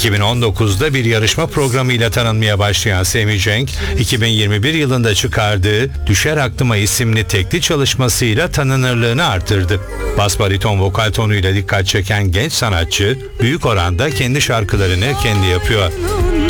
2019'da bir yarışma programıyla tanınmaya başlayan Semih Cenk, 2021 yılında çıkardığı Düşer Aklıma isimli tekli çalışmasıyla tanınırlığını artırdı. Bas bariton vokal tonuyla dikkat çeken genç sanatçı, büyük oranda kendi şarkılarını kendi yapıyor.